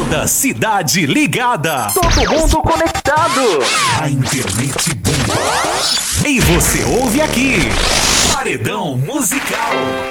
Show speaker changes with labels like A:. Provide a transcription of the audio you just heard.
A: Toda cidade ligada.
B: Todo mundo conectado.
A: A internet bomba. E você ouve aqui. Paredão Musical.